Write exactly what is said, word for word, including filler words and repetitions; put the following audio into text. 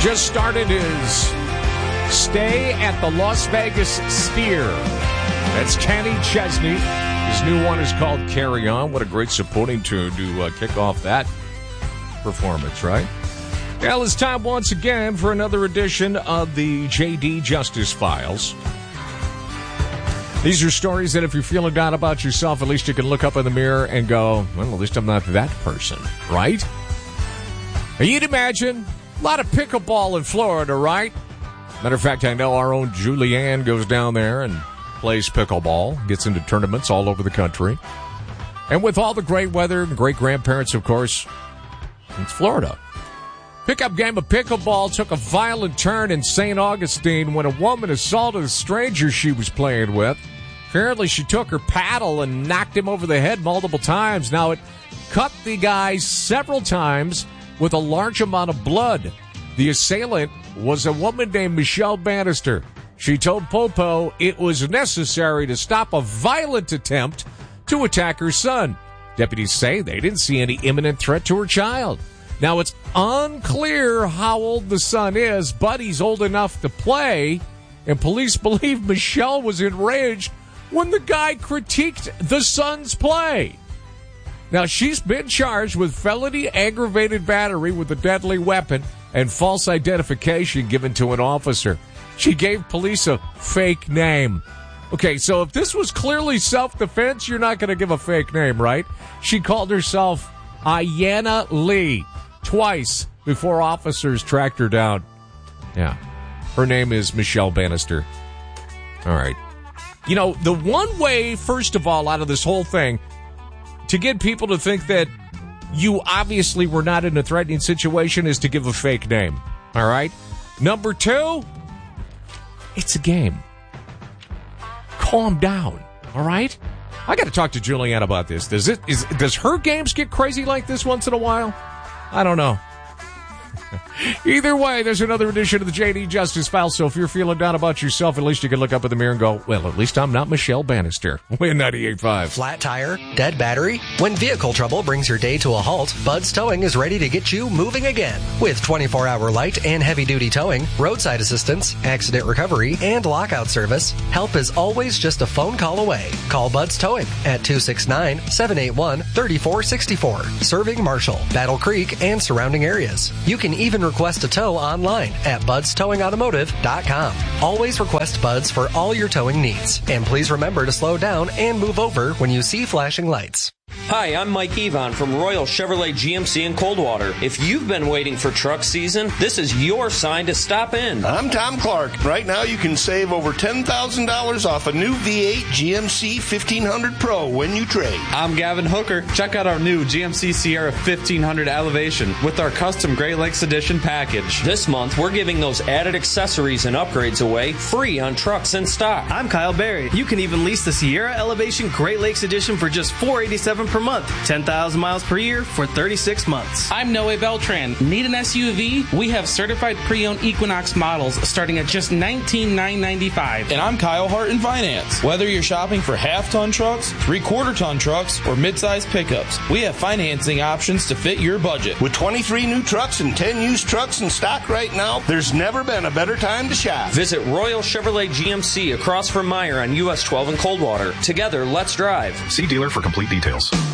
just started his stay at the Las Vegas Sphere. That's Kenny Chesney. His new one is called Carry On. What a great supporting tune to uh, kick off that performance, right? Well, it's time once again for another edition of the J D Justice Files. These are stories that if you're feeling down about yourself, at least you can look up in the mirror and go, well, at least I'm not that person, right? Now, you'd imagine a lot of pickleball in Florida, right? Matter of fact, I know our own Julianne goes down there and plays pickleball, gets into tournaments all over the country. And with all the great weather and great grandparents, of course, it's Florida. Pickup game of pickleball took a violent turn in Saint Augustine when a woman assaulted a stranger she was playing with. Apparently, she took her paddle and knocked him over the head multiple times. Now, it cut the guy several times with a large amount of blood. The assailant was a woman named Michelle Bannister. She told Popo it was necessary to stop a violent attempt to attack her son. Deputies say they didn't see any imminent threat to her child. Now, it's unclear how old the son is, but he's old enough to play, and police believe Michelle was enraged when the guy critiqued the son's play. Now, she's been charged with felony aggravated battery with a deadly weapon and false identification given to an officer. She gave police a fake name. Okay, so if this was clearly self-defense, you're not going to give a fake name, right? She called herself Ayanna Lee twice before officers tracked her down. Yeah, her name is Michelle Bannister. All right. You know, the one way, first of all, out of this whole thing, to get people to think that you obviously were not in a threatening situation is to give a fake name. All right? Number two, it's a game. Calm down. All right? I got to talk to Julianne about this. Does it is does her games get crazy like this once in a while? I don't know. Either way, there's another edition of the J D Justice File, so if you're feeling down about yourself, at least you can look up in the mirror and go, well, at least I'm not Michelle Bannister. Win ninety-eight point five. Flat tire? Dead battery? When vehicle trouble brings your day to a halt, Bud's Towing is ready to get you moving again. With twenty-four hour light and heavy-duty towing, roadside assistance, accident recovery, and lockout service, help is always just a phone call away. Call Bud's Towing at two six nine, seven eight one, three four six four, serving Marshall, Battle Creek, and surrounding areas. You can even request a tow online at buds towing automotive dot com. Always request Buds for all your towing needs. And please remember to slow down and move over when you see flashing lights. Hi, I'm Mike Evon from Royal Chevrolet G M C in Coldwater. If you've been waiting for truck season, this is your sign to stop in. I'm Tom Clark. Right now you can save over ten thousand dollars off a new V eight G M C fifteen hundred Pro when you trade. I'm Gavin Hooker. Check out our new G M C Sierra fifteen hundred Elevation with our custom Great Lakes Edition package. This month, we're giving those added accessories and upgrades away free on trucks in stock. I'm Kyle Berry. You can even lease the Sierra Elevation Great Lakes Edition for just four hundred eighty-seven dollars per month, ten thousand miles per year for thirty-six months. I'm Noe Beltran. Need an S U V? We have certified pre-owned Equinox models starting at just nineteen thousand nine hundred ninety-five dollars. And I'm Kyle Hart in Finance. Whether you're shopping for half-ton trucks, three-quarter ton trucks, or mid-size pickups, we have financing options to fit your budget. With twenty-three new trucks and ten used trucks in stock right now, there's never been a better time to shop. Visit Royal Chevrolet G M C across from Meyer on U S twelve in Coldwater. Together, let's drive. See dealer for complete details.